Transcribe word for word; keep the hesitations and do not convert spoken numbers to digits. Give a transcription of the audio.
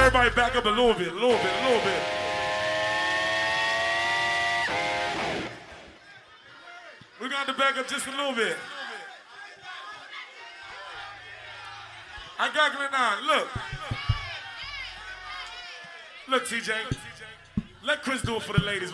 Everybody back up a little bit, a little bit, a little bit. We're going to back up just a little bit. I got it now. Look. Look, T J. Let Chris do it for the ladies.